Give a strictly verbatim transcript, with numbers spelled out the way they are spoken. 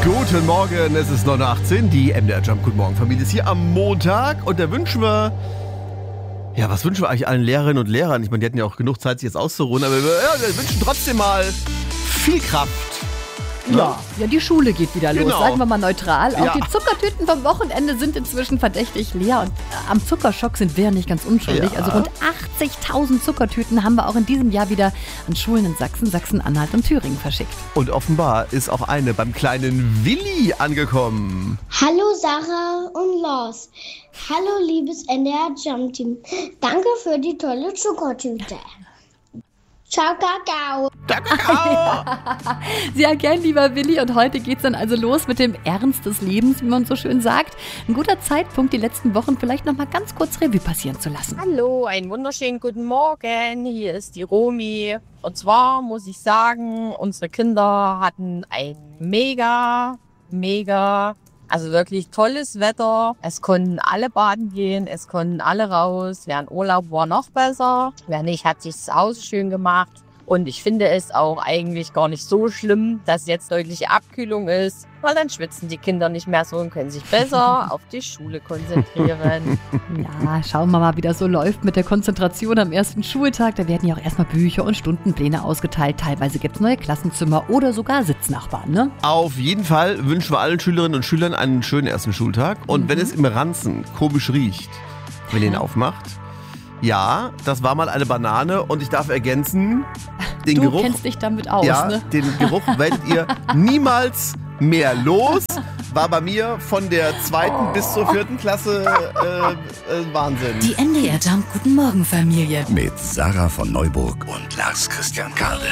Guten Morgen, es ist neun Uhr achtzehn, die M D R Jump Guten Morgen Familie ist hier am Montag und da wünschen wir, ja, was wünschen wir eigentlich allen Lehrerinnen und Lehrern? Ich meine, die hatten ja auch genug Zeit, sich jetzt auszuruhen, aber wir, ja, wir wünschen trotzdem mal viel Kraft. Ja, ja, die Schule geht wieder los, Genau. sagen wir mal neutral. Auch Ja. die Zuckertüten vom Wochenende sind inzwischen verdächtig leer und äh, am Zuckerschock sind wir ja nicht ganz unschuldig. Ja. Also rund achtzigtausend Zuckertüten haben wir auch in diesem Jahr wieder an Schulen in Sachsen, Sachsen-Anhalt und Thüringen verschickt. Und offenbar ist auch eine beim kleinen Willi angekommen. Hallo Sarah und Lars. Hallo liebes N D R Jump Team. Danke für die tolle Zuckertüte. Ciao, Kakao. Sehr gern, lieber Willi. Und heute geht's dann also los mit dem Ernst des Lebens, wie man so schön sagt. Ein guter Zeitpunkt, die letzten Wochen vielleicht noch mal ganz kurz Revue passieren zu lassen. Hallo, einen wunderschönen guten Morgen. Hier ist die Romy. Und zwar muss ich sagen, unsere Kinder hatten ein mega, mega, also wirklich tolles Wetter. Es konnten alle baden gehen, es konnten alle raus. Wer in Urlaub war, noch besser. Wer nicht, hat sich zu Hause schön gemacht. Und ich finde es auch eigentlich gar nicht so schlimm, dass jetzt deutliche Abkühlung ist, weil dann schwitzen die Kinder nicht mehr so und können sich besser auf die Schule konzentrieren. Ja, schauen wir mal, wie das so läuft mit der Konzentration am ersten Schultag. Da werden ja auch erstmal Bücher und Stundenpläne ausgeteilt. Teilweise gibt's neue Klassenzimmer oder sogar Sitznachbarn, ne? Auf jeden Fall wünschen wir allen Schülerinnen und Schülern einen schönen ersten Schultag. Und mhm. wenn es im Ranzen komisch riecht, wenn ihr ihn aufmacht, ja, das war mal eine Banane und ich darf ergänzen, den du Geruch, kennst dich damit aus, ja, ne? den Geruch werdet ihr niemals mehr los. War bei mir von der zweiten oh. bis zur vierten Klasse äh, äh, Wahnsinn. Die M D R Jump Guten Morgen Familie mit Sarah von Neuburg und Lars Christian Kade.